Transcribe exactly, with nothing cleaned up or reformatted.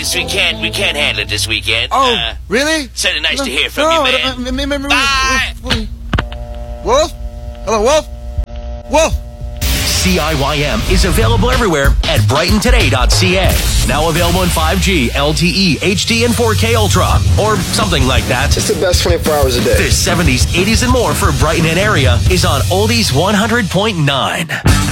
Elvis, we can't, we can't handle it this weekend. Oh, uh, really? Certainly nice no, to hear from no, you, man. Uh, m- m- m- Bye. Wolf? Hello, Wolf? Wolf? C I Y M is available everywhere at brighton today dot c a. Now available in five G, L T E, H D, and four K Ultra, or something like that. It's the best twenty-four hours a day. This seventies, eighties, and more for Brighton and area is on Oldies one hundred point nine.